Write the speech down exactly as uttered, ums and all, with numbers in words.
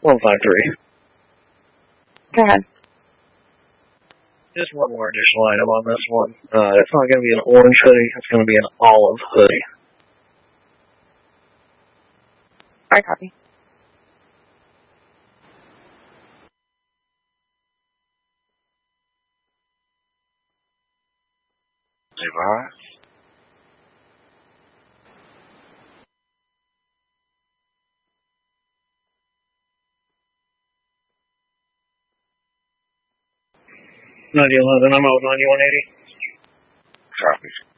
one five three. Go ahead. Just one more additional item on this one. Uh, it's not going to be an orange hoodie. It's going to be an olive hoodie. I copy. Levi? ninety eleven, I'm out ninety-one eighty. Copy.